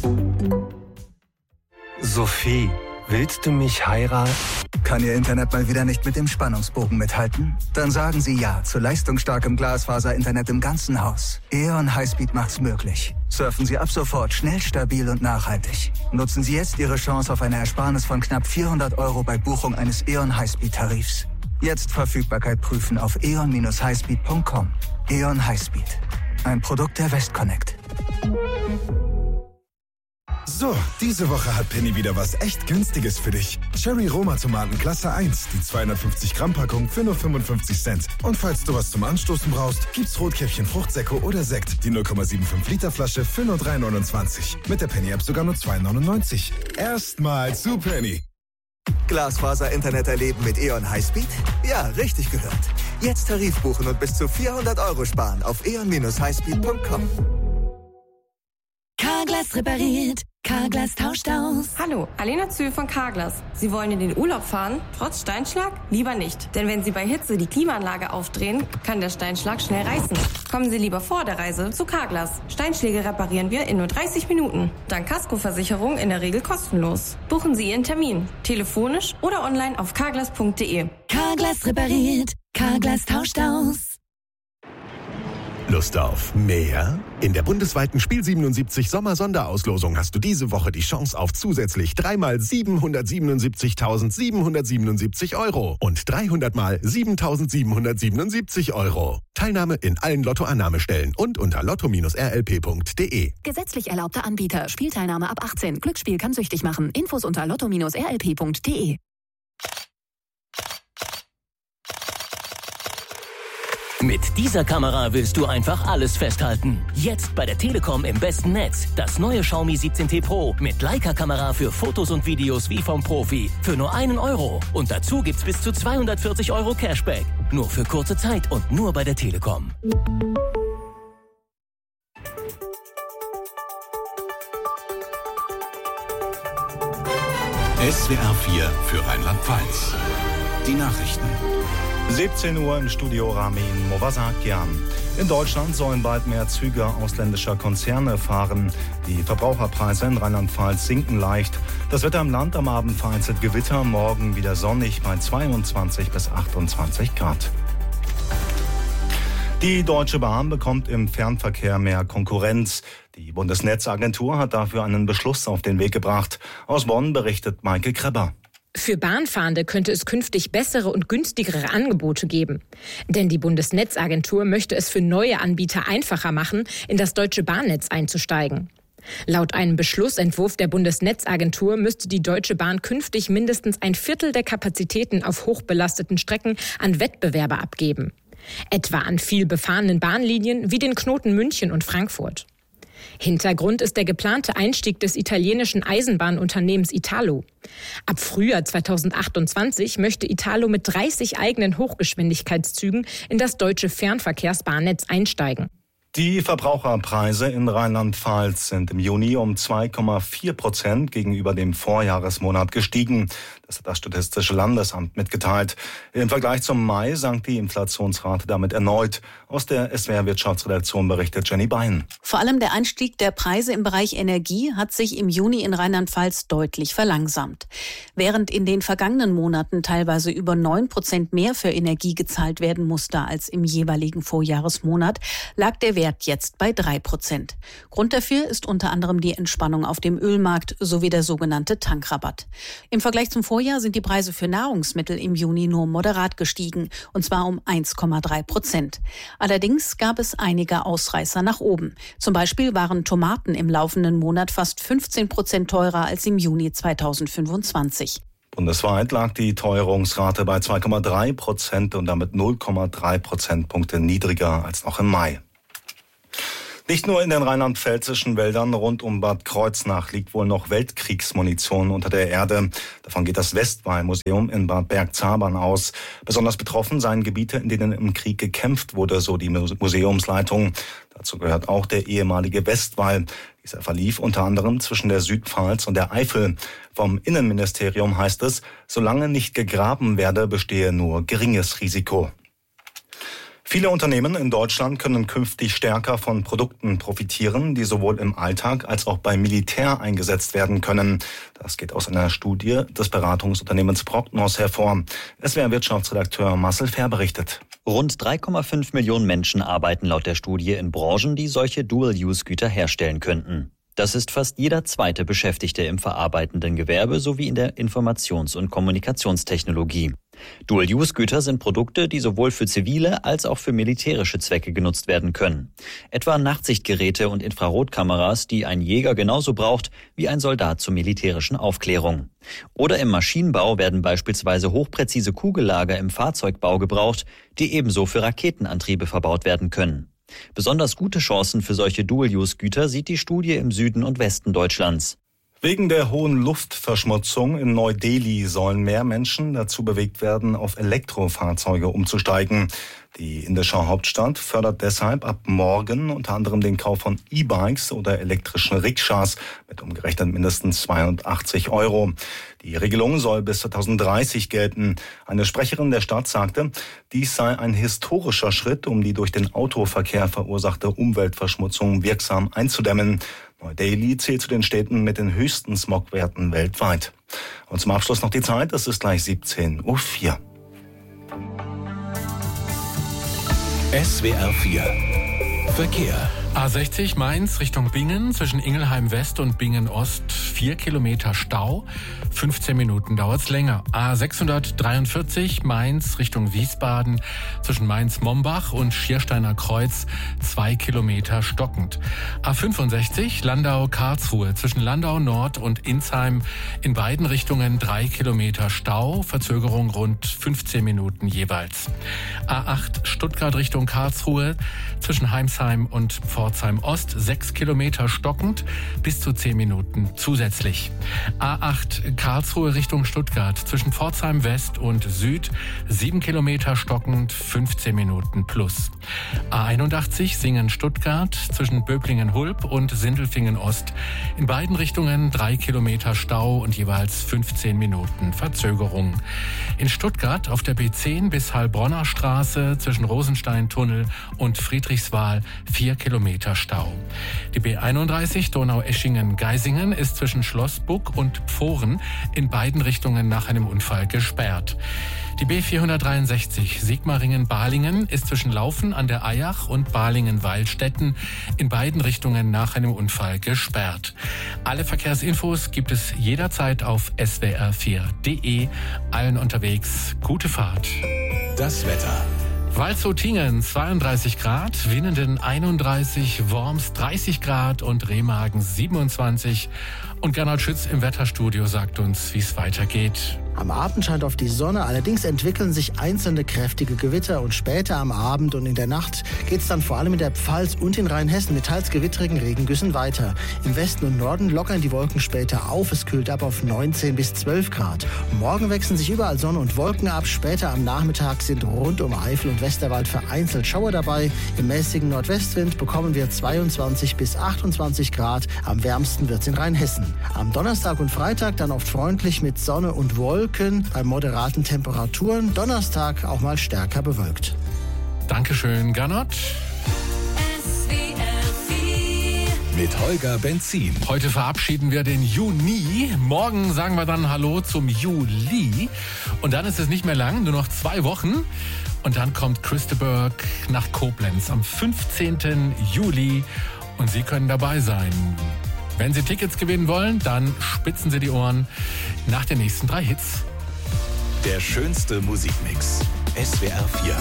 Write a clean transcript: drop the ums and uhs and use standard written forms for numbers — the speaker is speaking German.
Sophie, willst du mich heiraten? Kann Ihr Internet mal wieder nicht mit dem Spannungsbogen mithalten? Dann sagen Sie ja zu leistungsstarkem Glasfaser-Internet im ganzen Haus. E.ON Highspeed macht's möglich. Surfen Sie ab sofort schnell, stabil und nachhaltig. Nutzen Sie jetzt Ihre Chance auf eine Ersparnis von knapp 400 € bei Buchung eines E.ON Highspeed-Tarifs. Jetzt Verfügbarkeit prüfen auf eon-highspeed.com. E.ON Highspeed. Ein Produkt der Westconnect. So, diese Woche hat Penny wieder was echt Günstiges für dich. Cherry Roma Tomaten Klasse 1, die 250 Gramm Packung für nur 55 Cent. Und falls du was zum Anstoßen brauchst, gibt's Rotkäppchen Fruchtsäcke oder Sekt, die 0,75 Liter Flasche für nur 3,29. Mit der Penny App sogar nur 2,99. Erstmal zu Penny. Glasfaser-Internet erleben mit E.ON Highspeed? Ja, richtig gehört. Jetzt Tarif buchen und bis zu 400 € sparen auf eon-highspeed.com. Carglass repariert, Carglass tauscht aus. Hallo, Alena Zühl von Carglass. Sie wollen in den Urlaub fahren, trotz Steinschlag? Lieber nicht. Denn wenn Sie bei Hitze die Klimaanlage aufdrehen, kann der Steinschlag schnell reißen. Kommen Sie lieber vor der Reise zu Carglass. Steinschläge reparieren wir in nur 30 Minuten. Dank Kaskoversicherung in der Regel kostenlos. Buchen Sie Ihren Termin. Telefonisch oder online auf carglass.de. Carglass repariert, Carglass tauscht aus. Lust auf mehr? In der bundesweiten Spiel 77 Sommer-Sonderauslosung hast du diese Woche die Chance auf zusätzlich 3-mal 777.777 € und 300-mal 7.777 €. Teilnahme in allen Lottoannahmestellen und unter lotto-rlp.de. Gesetzlich erlaubter Anbieter. Spielteilnahme ab 18. Glücksspiel kann süchtig machen. Infos unter lotto-rlp.de. Mit dieser Kamera willst du einfach alles festhalten. Jetzt bei der Telekom im besten Netz. Das neue Xiaomi 17T Pro mit Leica-Kamera für Fotos und Videos wie vom Profi. Für nur 1 €. Und dazu gibt's bis zu 240 € Cashback. Nur für kurze Zeit und nur bei der Telekom. SWR 4 für Rheinland-Pfalz. Die Nachrichten. 17 Uhr im Studio Ramin Movasakian. In Deutschland sollen bald mehr Züge ausländischer Konzerne fahren. Die Verbraucherpreise in Rheinland-Pfalz sinken leicht. Das Wetter im Land am Abend vereinzelt Gewitter, morgen wieder sonnig bei 22 bis 28 Grad. Die Deutsche Bahn bekommt im Fernverkehr mehr Konkurrenz. Die Bundesnetzagentur hat dafür einen Beschluss auf den Weg gebracht. Aus Bonn berichtet Maike Krebber. Für Bahnfahrende könnte es künftig bessere und günstigere Angebote geben. Denn die Bundesnetzagentur möchte es für neue Anbieter einfacher machen, in das deutsche Bahnnetz einzusteigen. Laut einem Beschlussentwurf der Bundesnetzagentur müsste die Deutsche Bahn künftig mindestens 1/4 der Kapazitäten auf hochbelasteten Strecken an Wettbewerber abgeben. Etwa an viel befahrenen Bahnlinien wie den Knoten München und Frankfurt. Hintergrund ist der geplante Einstieg des italienischen Eisenbahnunternehmens Italo. Ab Frühjahr 2028 möchte Italo mit 30 eigenen Hochgeschwindigkeitszügen in das deutsche Fernverkehrsbahnnetz einsteigen. Die Verbraucherpreise in Rheinland-Pfalz sind im Juni um 2,4% gegenüber dem Vorjahresmonat gestiegen. Das hat das Statistische Landesamt mitgeteilt. Im Vergleich zum Mai sank die Inflationsrate damit erneut. Aus der SWR-Wirtschaftsredaktion berichtet Jenny Bein. Vor allem der Anstieg der Preise im Bereich Energie hat sich im Juni in Rheinland-Pfalz deutlich verlangsamt. Während in den vergangenen Monaten teilweise über 9% mehr für Energie gezahlt werden musste als im jeweiligen Vorjahresmonat, lag der Wert jetzt bei 3%. Grund dafür ist unter anderem die Entspannung auf dem Ölmarkt sowie der sogenannte Tankrabatt. Im Vergleich zum Vorjahr sind die Preise für Nahrungsmittel im Juni nur moderat gestiegen, und zwar um 1,3%. Allerdings gab es einige Ausreißer nach oben. Zum Beispiel waren Tomaten im laufenden Monat fast 15% teurer als im Juni 2025. Bundesweit lag die Teuerungsrate bei 2,3% und damit 0,3 Prozentpunkte niedriger als noch im Mai. Nicht nur in den rheinland-pfälzischen Wäldern rund um Bad Kreuznach liegt wohl noch Weltkriegsmunition unter der Erde. Davon geht das Westwall-Museum in Bad Bergzabern aus. Besonders betroffen seien Gebiete, in denen im Krieg gekämpft wurde, so die Museumsleitung. Dazu gehört auch der ehemalige Westwall. Dieser verlief unter anderem zwischen der Südpfalz und der Eifel. Vom Innenministerium heißt es, solange nicht gegraben werde, bestehe nur geringes Risiko. Viele Unternehmen in Deutschland können künftig stärker von Produkten profitieren, die sowohl im Alltag als auch beim Militär eingesetzt werden können. Das geht aus einer Studie des Beratungsunternehmens Prognos hervor. SWR-Wirtschaftsredakteur Marcel Fehr berichtet. Rund 3,5 Millionen Menschen arbeiten laut der Studie in Branchen, die solche Dual-Use-Güter herstellen könnten. Das ist fast jeder zweite Beschäftigte im verarbeitenden Gewerbe sowie in der Informations- und Kommunikationstechnologie. Dual-Use-Güter sind Produkte, die sowohl für zivile als auch für militärische Zwecke genutzt werden können. Etwa Nachtsichtgeräte und Infrarotkameras, die ein Jäger genauso braucht wie ein Soldat zur militärischen Aufklärung. Oder im Maschinenbau werden beispielsweise hochpräzise Kugellager im Fahrzeugbau gebraucht, die ebenso für Raketenantriebe verbaut werden können. Besonders gute Chancen für solche Dual-Use-Güter sieht die Studie im Süden und Westen Deutschlands. Wegen der hohen Luftverschmutzung in Neu-Delhi sollen mehr Menschen dazu bewegt werden, auf Elektrofahrzeuge umzusteigen. Die indische Hauptstadt fördert deshalb ab morgen unter anderem den Kauf von E-Bikes oder elektrischen Rikschas mit umgerechnet mindestens 82 €. Die Regelung soll bis 2030 gelten. Eine Sprecherin der Stadt sagte, dies sei ein historischer Schritt, um die durch den Autoverkehr verursachte Umweltverschmutzung wirksam einzudämmen. Neu-Delhi zählt zu den Städten mit den höchsten Smogwerten weltweit. Und zum Abschluss noch die Zeit, es ist gleich 17:04 Uhr. SWR 4 Verkehr. A60 Mainz Richtung Bingen, zwischen Ingelheim West und Bingen Ost 4 Kilometer Stau, 15 Minuten dauert's länger. A643 Mainz Richtung Wiesbaden, zwischen Mainz-Mombach und Schiersteiner Kreuz 2 Kilometer stockend. A65 Landau-Karlsruhe, zwischen Landau Nord und Insheim, in beiden Richtungen 3 Kilometer Stau, Verzögerung rund 15 Minuten jeweils. A8 Stuttgart Richtung Karlsruhe, zwischen Heimsheim und Pforzheim Ost 6 Kilometer stockend, bis zu 10 Minuten zusätzlich. A8 Karlsruhe Richtung Stuttgart, zwischen Pforzheim West und Süd 7 Kilometer stockend, 15 Minuten plus. A81 Singen-Stuttgart, zwischen Böblingen-Hulb und Sindelfingen Ost, in beiden Richtungen 3 Kilometer Stau und jeweils 15 Minuten Verzögerung. In Stuttgart auf der B10 bis Heilbronner Straße, zwischen Rosenstein-Tunnel und Friedrichswal 4 Kilometer Stau. Die B31 Donaueschingen-Geisingen ist zwischen Schlossbuck und Pfohren in beiden Richtungen nach einem Unfall gesperrt. Die B463 Sigmaringen-Balingen ist zwischen Laufen an der Eyach und Balingen-Weilstätten in beiden Richtungen nach einem Unfall gesperrt. Alle Verkehrsinfos gibt es jederzeit auf swr4.de. Allen unterwegs gute Fahrt. Das Wetter. Walzow-Tingen 32 Grad, Winnenden 31, Worms 30 Grad und Remagen 27. Und Gernot Schütz im Wetterstudio sagt uns, wie es weitergeht. Am Abend scheint auf die Sonne, allerdings entwickeln sich einzelne kräftige Gewitter und später am Abend und in der Nacht geht es dann vor allem in der Pfalz und in Rheinhessen mit teils gewittrigen Regengüssen weiter. Im Westen und Norden lockern die Wolken später auf, es kühlt ab auf 19 bis 12 Grad. Morgen wechseln sich überall Sonne und Wolken ab, später am Nachmittag sind rund um Eifel und Westerwald vereinzelt Schauer dabei. Im mäßigen Nordwestwind bekommen wir 22 bis 28 Grad, am wärmsten wird es in Rheinhessen. Am Donnerstag und Freitag dann oft freundlich mit Sonne und Wolken, bei moderaten Temperaturen. Donnerstag auch mal stärker bewölkt. Dankeschön, Gernot. Mit Holger Benzin. Heute verabschieden wir den Juni. Morgen sagen wir dann Hallo zum Juli. Und dann ist es nicht mehr lang, nur noch 2 Wochen. Und dann kommt Christa nach Koblenz am 15. Juli. Und Sie können dabei sein. Wenn Sie Tickets gewinnen wollen, dann spitzen Sie die Ohren nach den nächsten 3 Hits. Der schönste Musikmix. SWR 4.